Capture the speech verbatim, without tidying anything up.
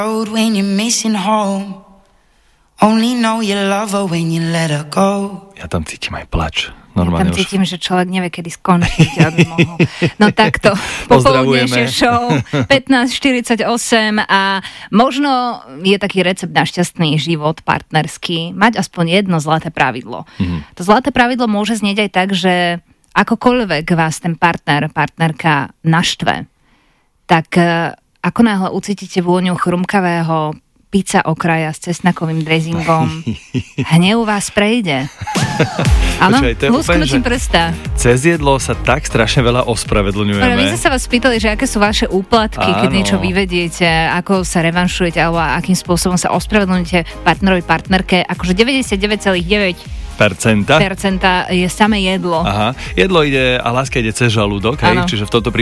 When you're missing home, only know you love her when you let her go. Ja tam cítim aj plač. Normálne ja tam cítim, už... že človek nevie, kedy skončiť, aby mohol. No takto, popoludnejšie show, pätnásť štyridsaťosem a možno je taký recept na šťastný život partnerský, mať aspoň jedno zlaté pravidlo. Mm-hmm. To zlaté pravidlo môže znieť aj tak, že akokoľvek vás ten partner, partnerka naštve, tak ako náhle ucítite vôňu chrumkavého pizza okraja s cesnakovým dressingom, hnev vás prejde. Áno, lusknutím prsta. Cez jedlo sa tak strašne veľa ospravedlňujeme. My sme sa vás spýtali, že aké sú vaše úplatky, áno, keď niečo vyvediete, ako sa revanšujete, alebo akým spôsobom sa ospravedlňujete partnerovi, partnerke. Akože deväťdesiatdeväť celá deväť percenta percenta je samé jedlo. Aha, jedlo ide a láska ide cez žalúdok, hej? Čiže v tomto